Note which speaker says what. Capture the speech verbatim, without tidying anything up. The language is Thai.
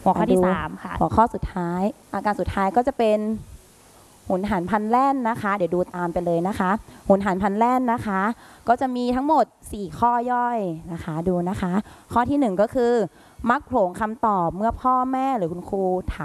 Speaker 1: หัวข้อที่สามค่ะ
Speaker 2: หัวข้อสุดท้ายอาการสุดท้ายก็จะเป็นหุนหันพลันแล่นนะคะเดี๋ยวดูตามไปเลยนะคะหุนหันพลันแล่นนะคะก็จะมีทั้งหมดสี่ข้อย่อยนะคะดูนะคะข้อที่หนึ่งก็คือมักโผงคำตอบเมื่อพ่อแม่หรือคุณครูถาม